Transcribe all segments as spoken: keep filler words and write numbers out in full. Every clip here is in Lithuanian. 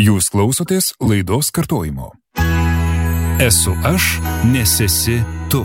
Jūs klausotės laidos kartojimo. Esu aš, nes esi tu.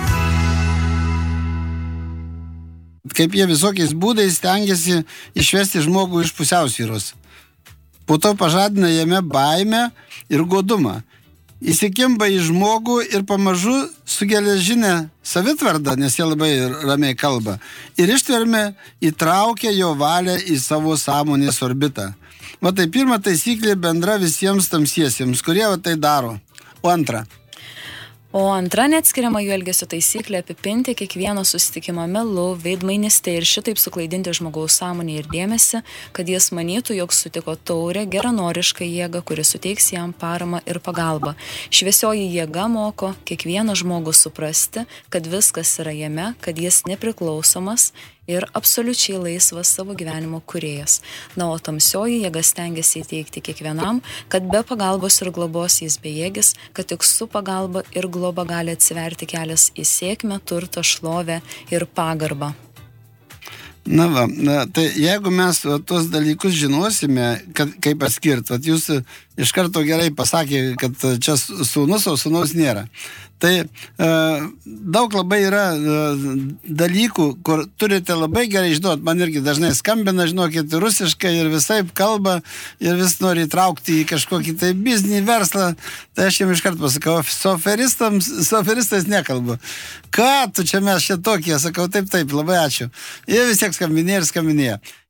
Kaip jie visokiais būdais stengiasi išvesti žmogų iš pusiausvyros. Po to pažadina jame baimę ir godumą. Įsikimba į žmogų ir pamažu sugelia žinę savitvardą, nes jie labai ramiai kalba. Ir ištverme įtraukia jo valią į savo sąmonės orbitą. Va tai pirma taisyklė bendra visiems tamsiesiems, kurie va tai daro. O antra. O antra neatskiriama jų elgesio taisyklė apipinti kiekvieno susitikimą melu, veidmainystė ir šitaip suklaidinti žmogaus sąmonę ir dėmesį, kad jis manytų, jog sutiko taurę, geranorišką jėgą, kuri suteiks jam paramą ir pagalbą. Šviesioji jėga moko kiekvieną žmogų suprasti, kad viskas yra jame, kad jis nepriklausomas ir absoliučiai laisvas savo gyvenimo kūrėjas. Na, o tamsioji jėga stengiasi įteikti kiekvienam, kad be pagalbos ir globos jis bejėgis, kad tik su pagalba ir globa gali atsiverti kelias į sėkmę, turtą, šlovę ir pagarbą. Na va, na, tai jeigu mes va, tuos dalykus žinosime, kad, kaip atskirti, va, jūs iš karto gerai pasakė, kad čia sūnus, o sūnaus nėra. Tai e, daug labai yra e, dalykų, kur turite labai gerai žinot. Man irgi dažnai skambina, žinokit, rusiškai ir visaip kalba ir vis nori įtraukti į kažkokį tai biznį, verslą. Tai aš jums iškart pasakau, su aferistais nekalbu. Ką tu čia mes čia tokie? Sakau, taip, taip, labai ačiū. Jie vis tiek skambinėja ir skambinėja.